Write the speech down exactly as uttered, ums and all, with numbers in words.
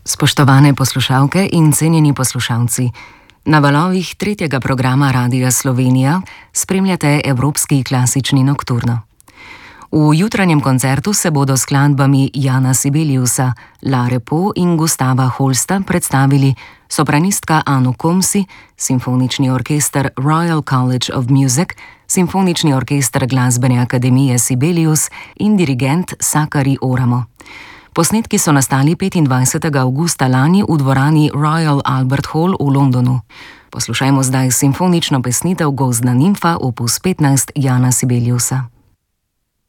Spoštovane poslušalke in cenjeni poslušalci, na valovih tretjega programa Radia Slovenija spremljate Evropski klasični nokturno. V jutranjem koncertu se bodo skladbami Jana Sibeliusa, Lare Po in Gustava Holsta predstavili sopranistka Anu Komsi, Simfonični orkester Royal College of Music, Simfonični orkester Glasbene akademije Sibelius in dirigent Sakari Oramo. Posnetki so nastali petindvajsetega avgusta lani v dvorani Royal Albert Hall v Londonu. Poslušajmo zdaj simfonično pesnitev Gozdna nimfa opus petnajst Jana Sibeliusa.